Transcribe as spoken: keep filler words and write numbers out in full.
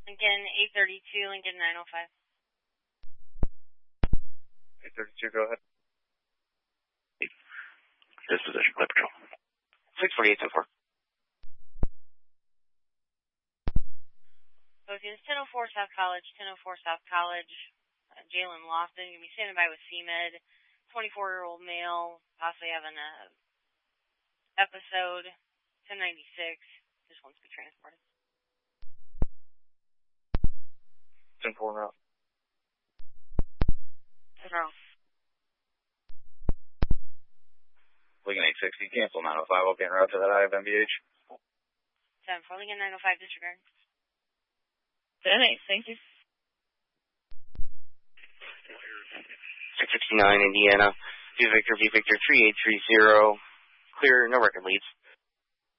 Lincoln eight thirty-two, Lincoln nine oh five. eight thirty-two, go ahead. Disposition, Clip Patrol. six forty-eight, ten four. Focus ten oh four South College, ten oh four South College. Uh, Jalen Lofton, going to be standing by with C M E D. twenty-four-year-old male, possibly having a episode. ten ninety-six, just wants to be transported. ten four route. Control. Lincoln eight sixty, cancel nine oh five. I'll get route to that I have M B H. ten four, Lincoln nine oh five, disregard. ten eight, thank you. six sixty-nine, Indiana. V Victor, V Victor, three eight three zero. Clear, no record leads.